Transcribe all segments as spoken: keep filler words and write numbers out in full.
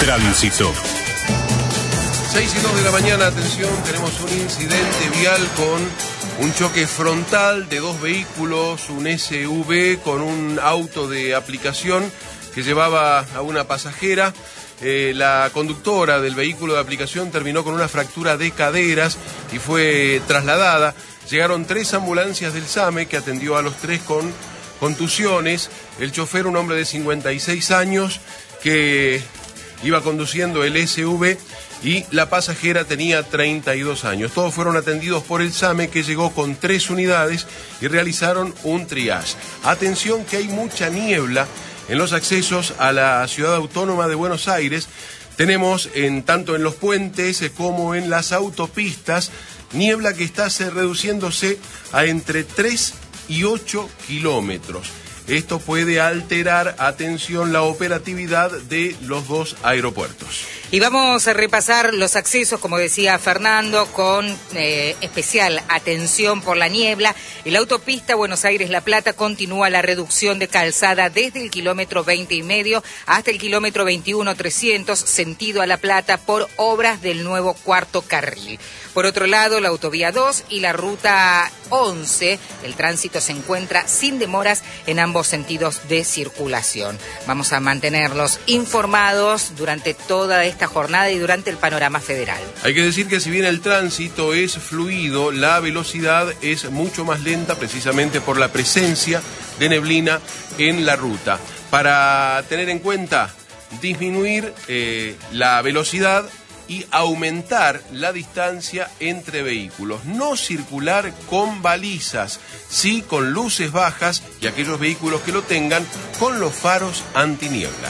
Tránsito. seis y dos de la mañana, atención, tenemos un incidente vial con un choque frontal de dos vehículos, un S U V con un auto de aplicación que llevaba a una pasajera. Eh, la conductora del vehículo de aplicación terminó con una fractura de caderas y fue trasladada. Llegaron tres ambulancias del SAME que atendió a los tres con contusiones. El chofer, un hombre de cincuenta y seis años, que iba conduciendo el S U V, y la pasajera tenía treinta y dos años. Todos fueron atendidos por el SAME, que llegó con tres unidades y realizaron un triage. Atención que hay mucha niebla en los accesos a la Ciudad Autónoma de Buenos Aires. Tenemos en, tanto en los puentes como en las autopistas, niebla que está se, reduciéndose a entre tres y ocho kilómetros. Esto puede alterar, atención, la operatividad de los dos aeropuertos. Y vamos a repasar los accesos, como decía Fernando, con eh, especial atención por la niebla. En la autopista Buenos Aires-La Plata continúa la reducción de calzada desde el kilómetro veinte y medio hasta el kilómetro veintiuno trescientos, sentido a La Plata, por obras del nuevo cuarto carril. Por otro lado, la autovía dos y la ruta once, el tránsito se encuentra sin demoras en ambos sentidos de circulación. Vamos a mantenerlos informados durante toda esta jornada y durante el panorama federal. Hay que decir que si bien el tránsito es fluido, la velocidad es mucho más lenta precisamente por la presencia de neblina en la ruta. Para tener en cuenta, disminuir eh, la velocidad y aumentar la distancia entre vehículos. No circular con balizas, sí con luces bajas, y aquellos vehículos que lo tengan con los faros antiniebla.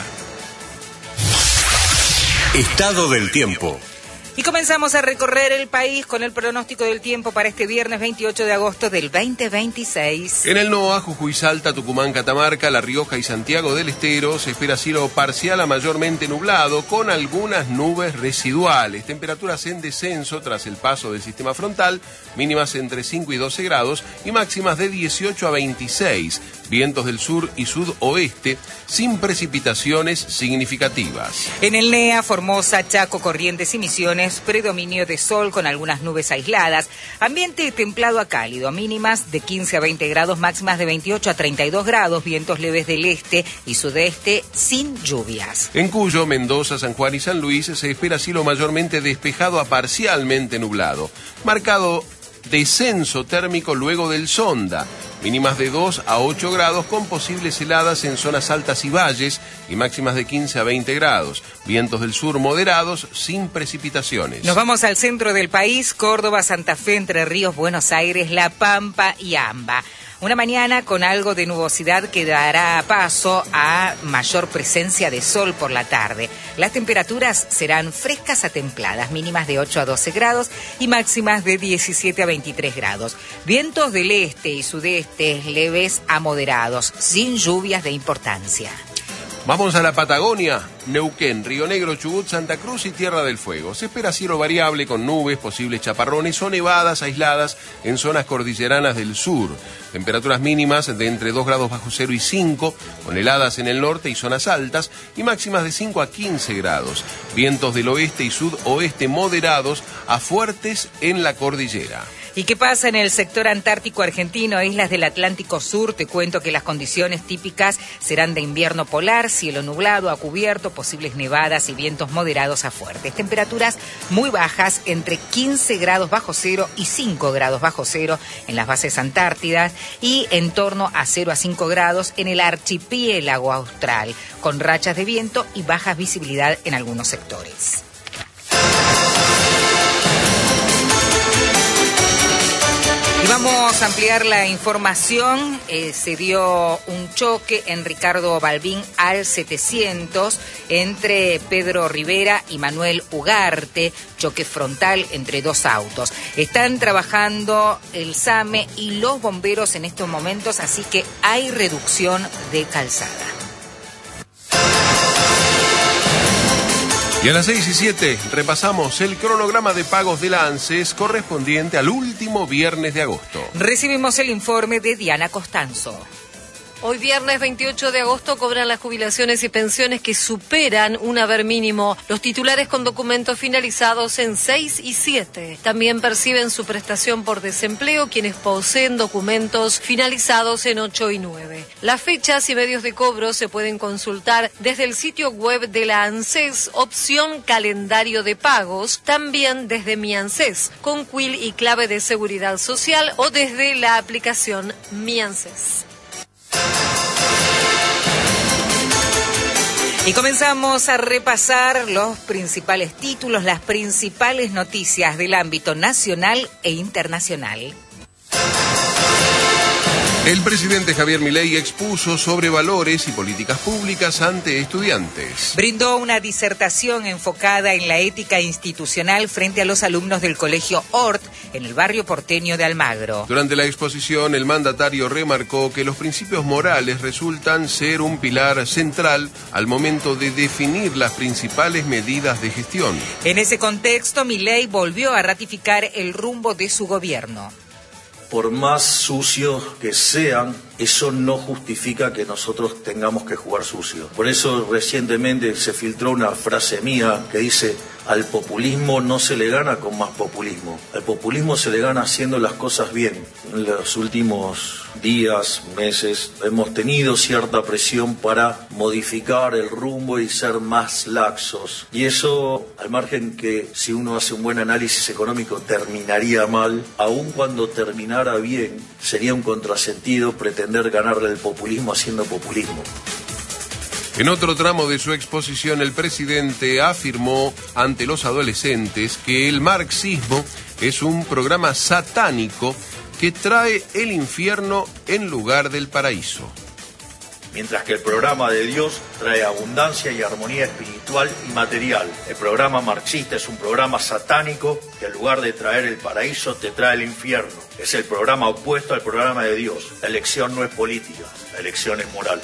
Estado del tiempo. Y comenzamos a recorrer el país con el pronóstico del tiempo para este viernes veintiocho de agosto del veinte veintiséis. En el NOA, Jujuy, Salta, Tucumán, Catamarca, La Rioja y Santiago del Estero se espera cielo parcial a mayormente nublado con algunas nubes residuales. Temperaturas en descenso tras el paso del sistema frontal, mínimas entre cinco y doce grados y máximas de dieciocho a veintiséis. Vientos del sur y sudoeste sin precipitaciones significativas. En el NEA, Formosa, Chaco, Corrientes y Misiones, predominio de sol con algunas nubes aisladas. Ambiente templado a cálido, mínimas de quince a veinte grados, máximas de veintiocho a treinta y dos grados, vientos leves del este y sudeste sin lluvias. En Cuyo, Mendoza, San Juan y San Luis se espera cielo mayormente despejado a parcialmente nublado. Marcado descenso térmico luego del Sonda. Mínimas de dos a ocho grados con posibles heladas en zonas altas y valles y máximas de quince a veinte grados. Vientos del sur moderados sin precipitaciones. Nos vamos al centro del país, Córdoba, Santa Fe, Entre Ríos, Buenos Aires, La Pampa y Amba. Una mañana con algo de nubosidad que dará paso a mayor presencia de sol por la tarde. Las temperaturas serán frescas a templadas, mínimas de ocho a doce grados y máximas de diecisiete a veintitrés grados. Vientos del este y sudeste leves a moderados, sin lluvias de importancia. Vamos a la Patagonia, Neuquén, Río Negro, Chubut, Santa Cruz y Tierra del Fuego. Se espera cielo variable con nubes, posibles chaparrones o nevadas aisladas en zonas cordilleranas del sur. Temperaturas mínimas de entre dos grados bajo cero y cinco, con heladas en el norte y zonas altas, y máximas de cinco a quince grados. Vientos del oeste y sudoeste moderados a fuertes en la cordillera. ¿Y qué pasa en el sector antártico argentino, islas del Atlántico Sur? Te cuento que las condiciones típicas serán de invierno polar, cielo nublado a cubierto, posibles nevadas y vientos moderados a fuertes. Temperaturas muy bajas, entre quince grados bajo cero y cinco grados bajo cero en las bases antártidas y en torno a cero a cinco grados en el archipiélago austral, con rachas de viento y baja visibilidad en algunos sectores. Y vamos a ampliar la información. Eh, se dio un choque en Ricardo Balbín al setecientos entre Pedro Rivera y Manuel Ugarte, choque frontal entre dos autos. Están trabajando el SAME y los bomberos en estos momentos, así que hay reducción de calzada. Y a las seis y siete repasamos el cronograma de pagos de la ANSES correspondiente al último viernes de agosto. Recibimos el informe de Diana Costanzo. Hoy viernes veintiocho de agosto cobran las jubilaciones y pensiones que superan un haber mínimo. Los titulares con documentos finalizados en seis y siete. También perciben su prestación por desempleo quienes poseen documentos finalizados en ocho y nueve. Las fechas y medios de cobro se pueden consultar desde el sitio web de la ANSES, opción calendario de pagos, también desde Mi ANSES, con quill y clave de seguridad social o desde la aplicación Mi ANSES. Y comenzamos a repasar los principales títulos, las principales noticias del ámbito nacional e internacional. El presidente Javier Milei expuso sobre valores y políticas públicas ante estudiantes. Brindó una disertación enfocada en la ética institucional frente a los alumnos del colegio Hort en el barrio porteño de Almagro. Durante la exposición, el mandatario remarcó que los principios morales resultan ser un pilar central al momento de definir las principales medidas de gestión. En ese contexto, Milei volvió a ratificar el rumbo de su gobierno. Por más sucios que sean, eso no justifica que nosotros tengamos que jugar sucio. Por eso recientemente se filtró una frase mía que dice: al populismo no se le gana con más populismo. Al populismo se le gana haciendo las cosas bien. En los últimos días, meses, hemos tenido cierta presión para modificar el rumbo y ser más laxos. Y eso, al margen que si uno hace un buen análisis económico terminaría mal, aun cuando terminara bien, sería un contrasentido pretender ganarle el populismo haciendo populismo. En otro tramo de su exposición, el presidente afirmó ante los adolescentes que el marxismo es un programa satánico que trae el infierno en lugar del paraíso. Mientras que el programa de Dios trae abundancia y armonía espiritual y material. El programa marxista es un programa satánico que en lugar de traer el paraíso te trae el infierno. Es el programa opuesto al programa de Dios. La elección no es política, la elección es moral.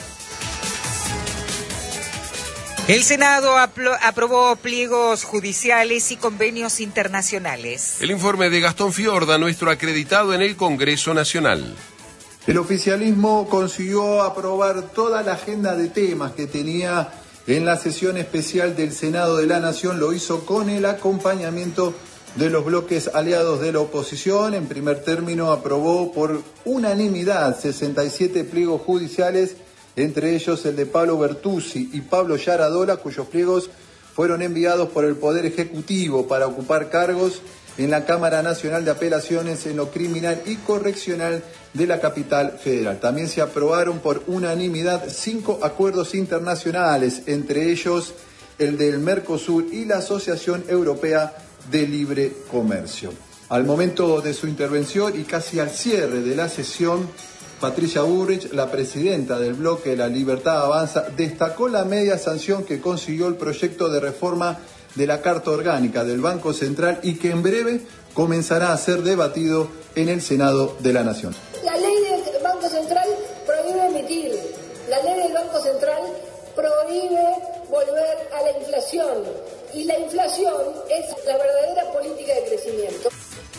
El Senado apro- aprobó pliegos judiciales y convenios internacionales. El informe de Gastón Fiorda, nuestro acreditado en el Congreso Nacional. El oficialismo consiguió aprobar toda la agenda de temas que tenía en la sesión especial del Senado de la Nación. Lo hizo con el acompañamiento de los bloques aliados de la oposición. En primer término aprobó por unanimidad sesenta y siete pliegos judiciales, entre ellos el de Pablo Bertuzzi y Pablo Yaradola, cuyos pliegos fueron enviados por el Poder Ejecutivo para ocupar cargos en la Cámara Nacional de Apelaciones en lo criminal y correccional de la capital federal. También se aprobaron por unanimidad cinco acuerdos internacionales, entre ellos el del Mercosur y la Asociación Europea de Libre Comercio. Al momento de su intervención y casi al cierre de la sesión, Patricia Bullrich, la presidenta del bloque La Libertad Avanza, destacó la media sanción que consiguió el proyecto de reforma de la Carta Orgánica del Banco Central y que en breve comenzará a ser debatido en el Senado de la Nación. La ley del Banco Central prohíbe emitir, la ley del Banco Central prohíbe volver a la inflación y la inflación es la verdadera política de crecimiento.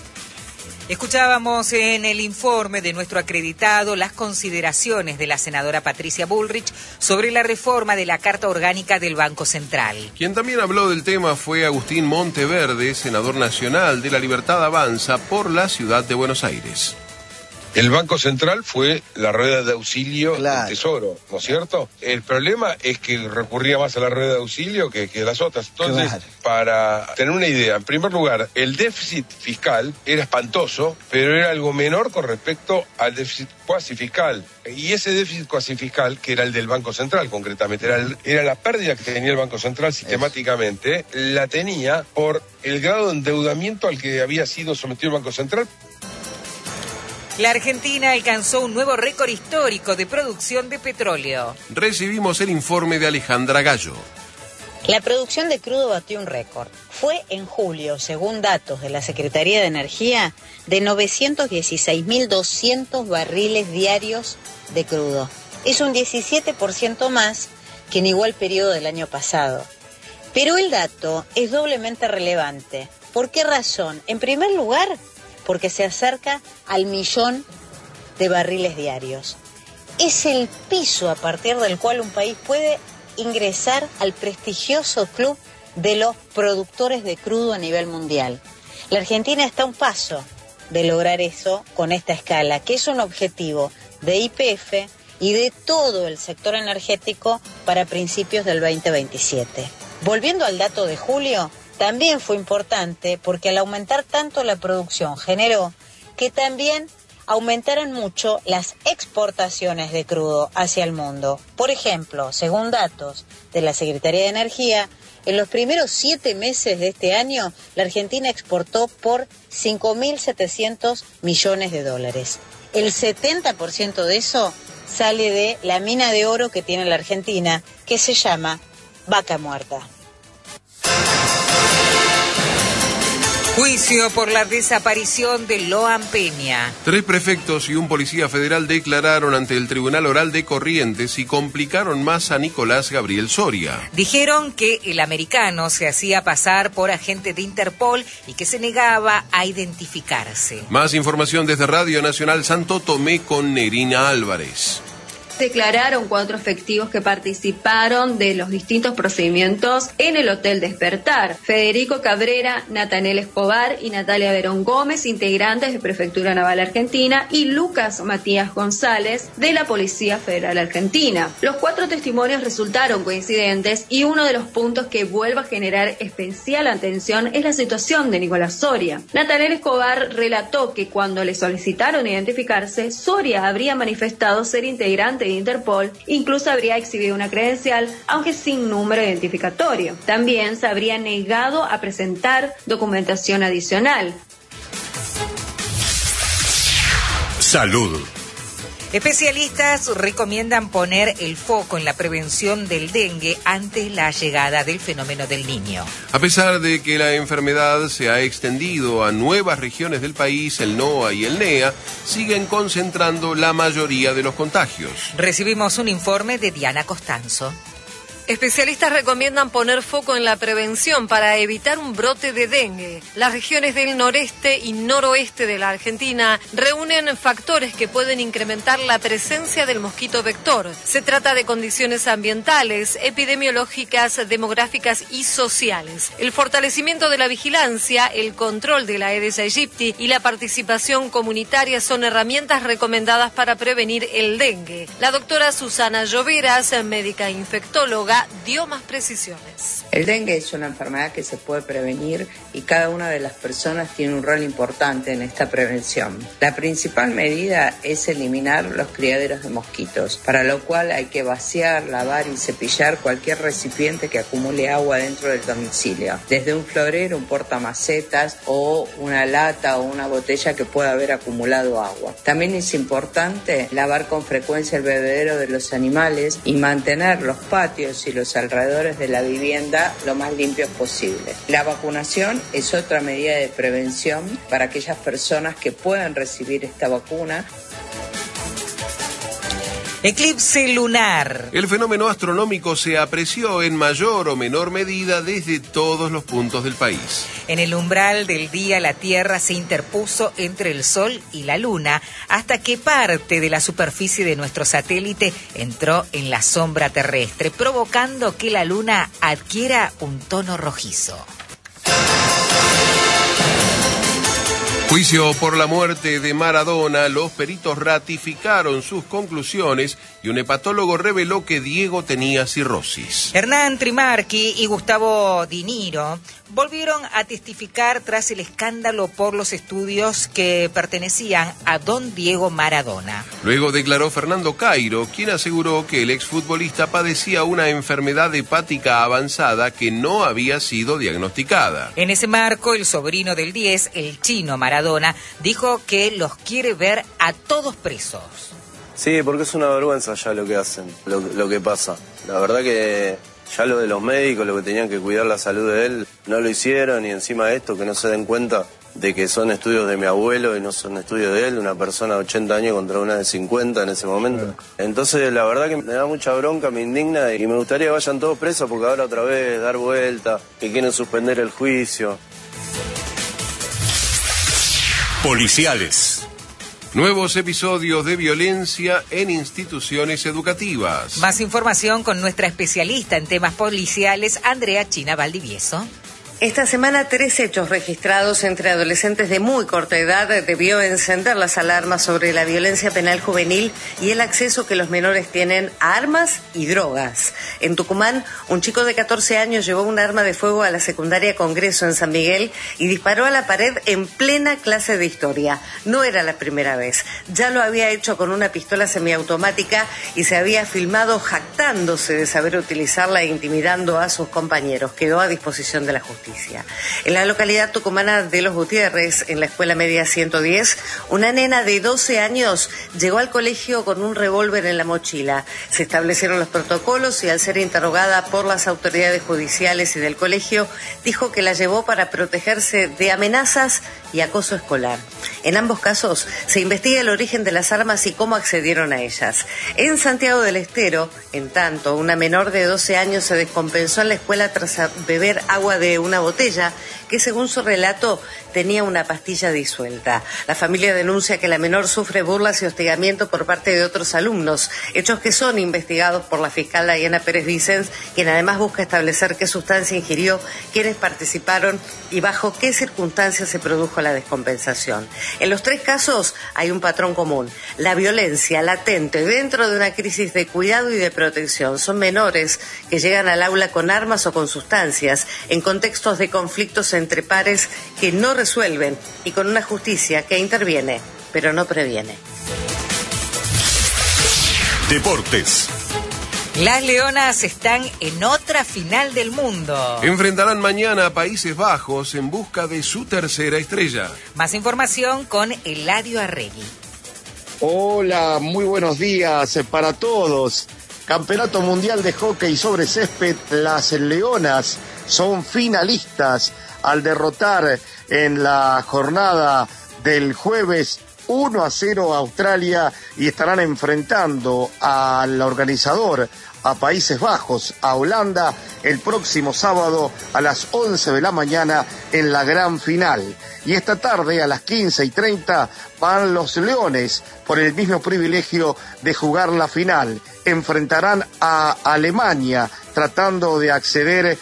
Escuchábamos en el informe de nuestro acreditado las consideraciones de la senadora Patricia Bullrich sobre la reforma de la Carta Orgánica del Banco Central. Quien también habló del tema fue Agustín Monteverde, senador nacional de La Libertad Avanza por la ciudad de Buenos Aires. El Banco Central fue la rueda de auxilio Claro. del Tesoro, ¿no es cierto? El problema es que recurría más a la rueda de auxilio que, que las otras. Entonces, Claro. para tener una idea, en primer lugar, el déficit fiscal era espantoso, pero era algo menor con respecto al déficit cuasi fiscal. Y ese déficit cuasi fiscal, que era el del Banco Central concretamente, era, el- era la pérdida que tenía el Banco Central sistemáticamente, la tenía por el grado de endeudamiento al que había sido sometido el Banco Central. La Argentina alcanzó un nuevo récord histórico de producción de petróleo. Recibimos el informe de Alejandra Gallo. La producción de crudo batió un récord. Fue en julio, según datos de la Secretaría de Energía, de novecientos dieciséis mil doscientos barriles diarios de crudo. Es un diecisiete por ciento más que en igual periodo del año pasado. Pero el dato es doblemente relevante. ¿Por qué razón? En primer lugar, porque se acerca al millón de barriles diarios. es el piso a partir del cual un país puede ingresar al prestigioso club de los productores de crudo a nivel mundial. La Argentina está a un paso de lograr eso con esta escala, que es un objetivo de Y P F y de todo el sector energético para principios del veinte veintisiete. Volviendo al dato de julio, también fue importante porque al aumentar tanto la producción generó que también aumentaran mucho las exportaciones de crudo hacia el mundo. Por ejemplo, según datos de la Secretaría de Energía, en los primeros siete meses de este año, la Argentina exportó por cinco mil setecientos millones de dólares. El setenta por ciento de eso sale de la mina de oro que tiene la Argentina, que se llama Vaca Muerta. Juicio por la desaparición de Loan Peña. Tres prefectos y un policía federal declararon ante el Tribunal Oral de Corrientes y complicaron más a Nicolás Gabriel Soria. Dijeron que el americano se hacía pasar por agente de Interpol y que se negaba a identificarse. Más información desde Radio Nacional Santo Tomé con Nerina Álvarez. Declararon cuatro efectivos que participaron de los distintos procedimientos en el Hotel Despertar. Federico Cabrera, Natanel Escobar y Natalia Verón Gómez, integrantes de Prefectura Naval Argentina, y Lucas Matías González, de la Policía Federal Argentina. Los cuatro testimonios resultaron coincidentes y uno de los puntos que vuelve a generar especial atención es la situación de Nicolás Soria. Natanel Escobar relató que cuando le solicitaron identificarse, Soria habría manifestado ser integrante de Interpol, incluso habría exhibido una credencial, aunque sin número identificatorio. También se habría negado a presentar documentación adicional. Salud. Especialistas recomiendan poner el foco en la prevención del dengue ante la llegada del fenómeno del Niño. A pesar de que la enfermedad se ha extendido a nuevas regiones del país, el NOA y el NEA siguen concentrando la mayoría de los contagios. Recibimos un informe de Diana Costanzo. Especialistas recomiendan poner foco en la prevención para evitar un brote de dengue. Las regiones del noreste y noroeste de la Argentina reúnen factores que pueden incrementar la presencia del mosquito vector. Se trata de condiciones ambientales, epidemiológicas, demográficas y sociales. El fortalecimiento de la vigilancia, el control de la Aedes aegypti y la participación comunitaria son herramientas recomendadas para prevenir el dengue. La doctora Susana Lloveras, médica infectóloga, dio más precisiones. El dengue es una enfermedad que se puede prevenir y cada una de las personas tiene un rol importante en esta prevención. La principal medida es eliminar los criaderos de mosquitos, para lo cual hay que vaciar, lavar y cepillar cualquier recipiente que acumule agua dentro del domicilio, desde un florero, un portamacetas o una lata o una botella que pueda haber acumulado agua. También es importante lavar con frecuencia el bebedero de los animales y mantener los patios y los alrededores de la vivienda lo más limpios posible. La vacunación es otra medida de prevención para aquellas personas que puedan recibir esta vacuna. Eclipse lunar. El fenómeno astronómico se apreció en mayor o menor medida desde todos los puntos del país. En el umbral del día, la Tierra se interpuso entre el Sol y la Luna hasta que parte de la superficie de nuestro satélite entró en la sombra terrestre, provocando que la Luna adquiera un tono rojizo. Juicio por la muerte de Maradona, los peritos ratificaron sus conclusiones y un hepatólogo reveló que Diego tenía cirrosis. Hernán Trimarchi y Gustavo Di Niro volvieron a testificar tras el escándalo por los estudios que pertenecían a don Diego Maradona. Luego declaró Fernando Cairo, quien aseguró que el exfutbolista padecía una enfermedad hepática avanzada que no había sido diagnosticada. En ese marco, el sobrino del diez, el chino Maradona, dijo que los quiere ver a todos presos. Sí, porque es una vergüenza ya lo que hacen, lo, lo que pasa. La verdad que ya lo de los médicos, lo que tenían que cuidar la salud de él, no lo hicieron, y encima de esto que no se den cuenta de que son estudios de mi abuelo y no son estudios de él, una persona de ochenta años contra una de cincuenta en ese momento. Entonces la verdad que me da mucha bronca, me indigna y me gustaría que vayan todos presos porque ahora otra vez dar vuelta, que quieren suspender el juicio. Policiales. Nuevos episodios de violencia en instituciones educativas. Más información con nuestra especialista en temas policiales, Andrea China Valdivieso. Esta semana, tres hechos registrados entre adolescentes de muy corta edad debió encender las alarmas sobre la violencia penal juvenil y el acceso que los menores tienen a armas y drogas. En Tucumán, un chico de catorce años llevó un arma de fuego a la secundaria Congreso en San Miguel y disparó a la pared en plena clase de historia. No era la primera vez. Ya lo había hecho con una pistola semiautomática y se había filmado jactándose de saber utilizarla e intimidando a sus compañeros. Quedó a disposición de la justicia. En la localidad tucumana de Los Gutiérrez, en la escuela media ciento diez, una nena de doce años llegó al colegio con un revólver en la mochila. Se establecieron los protocolos y al ser interrogada por las autoridades judiciales y del colegio, dijo que la llevó para protegerse de amenazas y acoso escolar. En ambos casos se investiga el origen de las armas y cómo accedieron a ellas. En Santiago del Estero, en tanto, una menor de doce años se descompensó en la escuela tras beber agua de una botella que, según su relato, tenía una pastilla disuelta. La familia denuncia que la menor sufre burlas y hostigamiento por parte de otros alumnos, hechos que son investigados por la fiscal Diana Pérez Vicens, quien además busca establecer qué sustancia ingirió, quiénes participaron y bajo qué circunstancias se produjo la descompensación. En los tres casos hay un patrón común: la violencia latente dentro de una crisis de cuidado y de protección. Son menores que llegan al aula con armas o con sustancias, en contextos de conflictos entre pares que no resuelven y con una justicia que interviene, pero no previene. Deportes. Las Leonas están en otra final del mundo. Enfrentarán mañana a Países Bajos en busca de su tercera estrella. Más información con Eladio Arregui. Hola, muy buenos días para todos. Campeonato Mundial de Hockey sobre Césped, las Leonas son finalistas al derrotar en la jornada del jueves uno a cero a Australia y estarán enfrentando al organizador, a Países Bajos, a Holanda, el próximo sábado a las once de la mañana en la gran final. Y esta tarde a las quince y treinta van los Leones por el mismo privilegio de jugar la final. Enfrentarán a Alemania tratando de acceder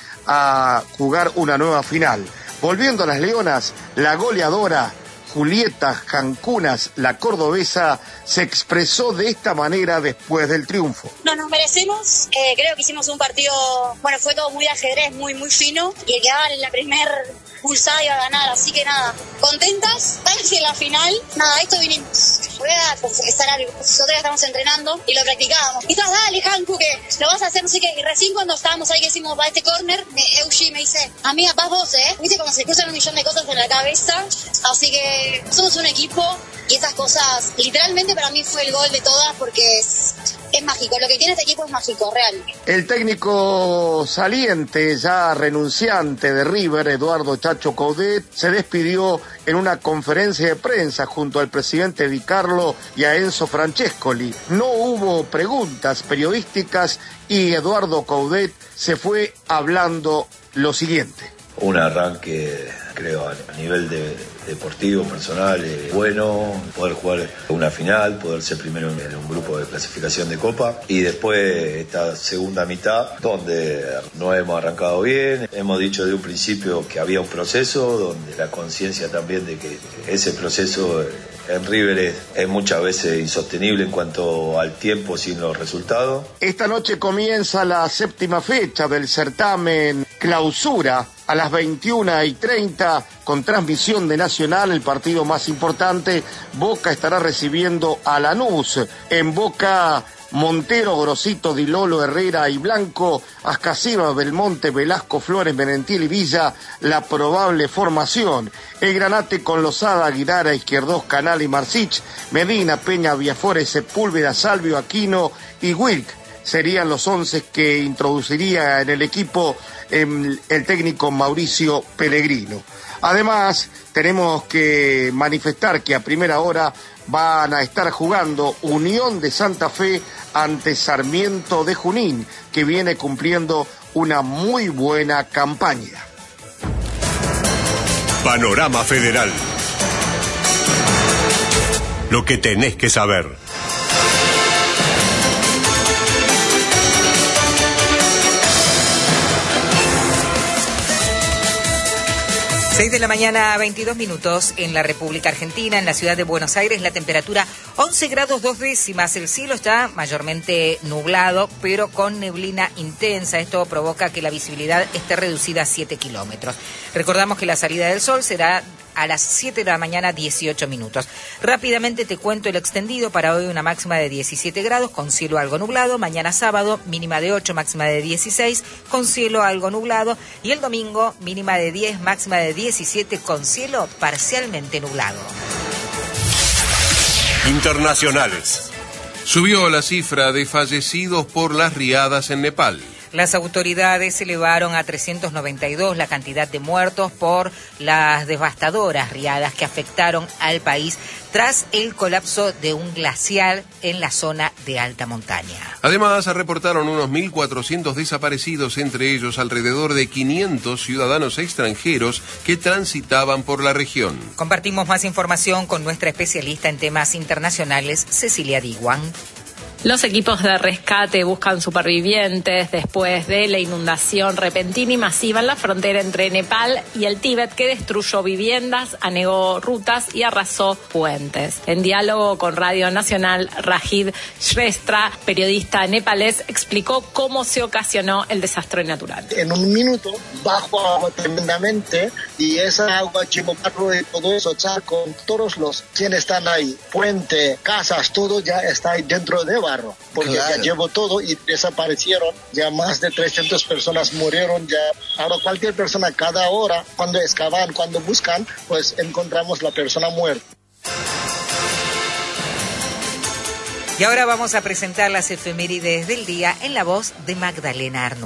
a jugar una nueva final. Volviendo a las Leonas, la goleadora Julieta Jancunas, la cordobesa, se expresó de esta manera después del triunfo. No nos merecemos, eh, creo que hicimos un partido, bueno, fue todo muy ajedrez, muy muy fino, y el que haga la primer pulsada iba a ganar, así que nada, contentas, casi en la final, nada, esto vinimos. Voy a confesar algo, nosotros estamos entrenando y lo practicábamos. Y todas, dale, Jancu, que lo vas a hacer, no sé qué, y recién cuando estábamos ahí que hicimos va este córner, Eugi me dice, amiga, vas vos, ¿eh? Viste cuando se cruzan un millón de cosas en la cabeza, así que somos un equipo y esas cosas, literalmente para mí fue el gol de todas porque es, es mágico, lo que tiene este equipo es mágico, real. El técnico saliente, ya renunciante de River, Eduardo Chacho Coudet, se despidió en una conferencia de prensa junto al presidente Di Carlo y a Enzo Francescoli. No hubo preguntas periodísticas y Eduardo Coudet se fue hablando lo siguiente. Un arranque, creo, a nivel de, deportivo, personal, eh, bueno, poder jugar una final, poder ser primero en un grupo de clasificación de Copa y después esta segunda mitad donde no hemos arrancado bien. Hemos dicho de un principio que había un proceso donde la conciencia también de que ese proceso en River es, es muchas veces insostenible en cuanto al tiempo sin los resultados. Esta noche comienza la séptima fecha del certamen Clausura a las veintiuna y treinta con transmisión de Nacional, el partido más importante. Boca estará recibiendo a Lanús. En Boca, Montero, Grosito, Di Lolo, Herrera y Blanco, Ascasiba, Belmonte, Velasco, Flores, Menentiel y Villa, la probable formación. El Granate con Lozada, Aguilar, Izquierdos, Canal y Marcich, Medina, Peña, Viafores, Sepúlveda, Salvio, Aquino y Wilk serían los once que introduciría en el equipo el, el técnico Mauricio Pellegrino. Además, tenemos que manifestar que a primera hora van a estar jugando Unión de Santa Fe ante Sarmiento de Junín, que viene cumpliendo una muy buena campaña. Panorama Federal. lo que tenés que saber. seis de la mañana, veintidós minutos en la República Argentina, en la ciudad de Buenos Aires, la temperatura once grados dos décimas. El cielo está mayormente nublado, pero con neblina intensa. Esto provoca que la visibilidad esté reducida a siete kilómetros. Recordamos que la salida del sol será a las siete de la mañana, dieciocho minutos. Rápidamente te cuento el extendido. Para hoy una máxima de diecisiete grados con cielo algo nublado. Mañana sábado mínima de ocho, máxima de dieciséis con cielo algo nublado. Y el domingo mínima de diez, máxima de diecisiete con cielo parcialmente nublado. Internacionales. Subió la cifra de fallecidos por las riadas en Nepal. Las autoridades elevaron a trescientos noventa y dos la cantidad de muertos por las devastadoras riadas que afectaron al país tras el colapso de un glaciar en la zona de alta montaña. Además, reportaron unos mil cuatrocientos desaparecidos, entre ellos alrededor de quinientos ciudadanos extranjeros que transitaban por la región. Compartimos más información con nuestra especialista en temas internacionales, Cecilia Diwan. Los equipos de rescate buscan supervivientes después de la inundación repentina y masiva en la frontera entre Nepal y el Tíbet, que destruyó viviendas, anegó rutas y arrasó puentes. En diálogo con Radio Nacional, Rajid Shrestha, periodista nepalés, explicó cómo se ocasionó el desastre natural. En un minuto bajó agua tremendamente y esa agua llevó barro y todo eso, charco, todos los quienes están ahí, puente, casas, todo ya está ahí dentro de agua. Porque claro, ya llevó todo y desaparecieron, ya más de trescientas personas murieron, ya ahora cualquier persona cada hora, cuando excavan, cuando buscan, pues encontramos la persona muerta. Y ahora vamos a presentar las efemérides del día en la voz de Magdalena Arnú.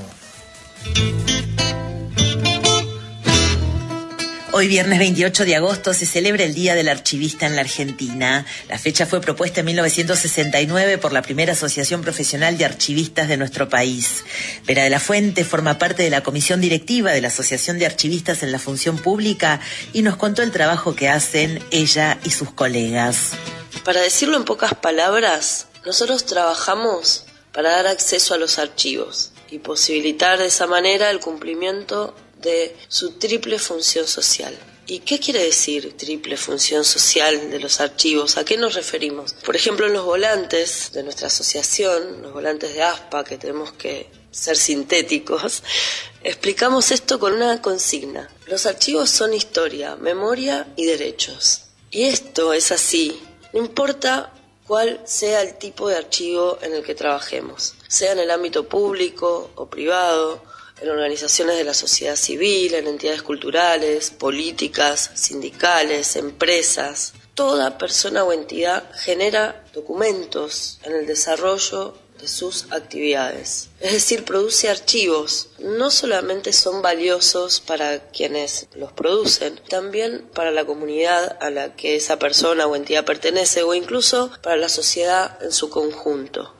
Hoy, viernes veintiocho de agosto, se celebra el Día del Archivista en la Argentina. La fecha fue propuesta en mil novecientos sesenta y nueve por la primera asociación profesional de archivistas de nuestro país. Vera de la Fuente forma parte de la comisión directiva de la Asociación de Archivistas en la Función Pública y nos contó el trabajo que hacen ella y sus colegas. Para decirlo en pocas palabras, nosotros trabajamos para dar acceso a los archivos y posibilitar de esa manera el cumplimiento de su triple función social. ¿Y qué quiere decir triple función social de los archivos? ¿A qué nos referimos? Por ejemplo, en los volantes de nuestra asociación, los volantes de ASPA, que tenemos que ser sintéticos, explicamos esto con una consigna. Los archivos son historia, memoria y derechos. Y esto es así, no importa cuál sea el tipo de archivo en el que trabajemos, sea en el ámbito público o privado, en organizaciones de la sociedad civil, en entidades culturales, políticas, sindicales, empresas. Toda persona o entidad genera documentos en el desarrollo de sus actividades. Es decir, produce archivos. No solamente son valiosos para quienes los producen, también para la comunidad a la que esa persona o entidad pertenece, o incluso para la sociedad en su conjunto.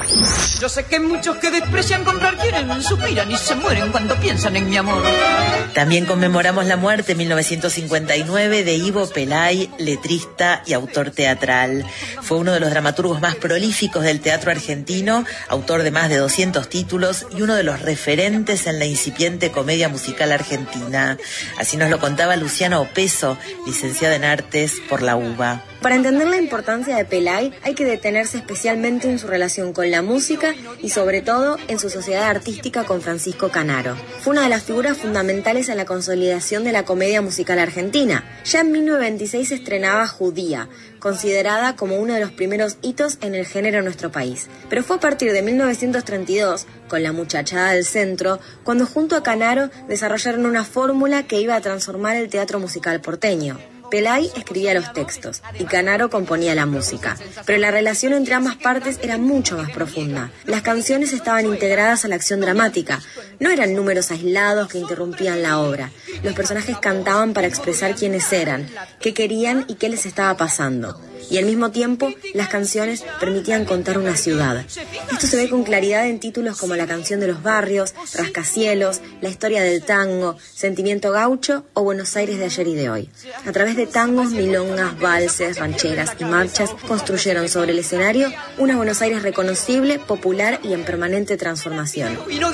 Yo sé que muchos que desprecian comprar quieren, suspiran y se mueren cuando piensan en mi amor. También conmemoramos la muerte en mil novecientos cincuenta y nueve de Ivo Pelay, letrista y autor teatral. Fue uno de los dramaturgos más prolíficos del teatro argentino, autor de más de doscientos títulos y uno de los referentes en la incipiente comedia musical argentina. Así nos lo contaba Luciana Opeso, licenciada en Artes por la UBA. Para entender la importancia de Pelay hay que detenerse especialmente en su relación con la música y sobre todo en su sociedad artística con Francisco Canaro. Fue una de las figuras fundamentales en la consolidación de la comedia musical argentina. Ya en mil novecientos veintiséis se estrenaba Judía, considerada como uno de los primeros hitos en el género en nuestro país. Pero fue a partir de mil novecientos treinta y dos, con La Muchachada del Centro, cuando junto a Canaro desarrollaron una fórmula que iba a transformar el teatro musical porteño. Pelay escribía los textos y Canaro componía la música, pero la relación entre ambas partes era mucho más profunda. Las canciones estaban integradas a la acción dramática, no eran números aislados que interrumpían la obra. Los personajes cantaban para expresar quiénes eran, qué querían y qué les estaba pasando. y al mismo tiempo las canciones permitían contar una ciudad. Esto se ve con claridad en títulos como La canción de los barrios, Rascacielos, La historia del tango, Sentimiento gaucho o Buenos Aires de ayer y de hoy. A través de tangos, milongas, valses, rancheras y marchas construyeron sobre el escenario una Buenos Aires reconocible, popular y en permanente transformación.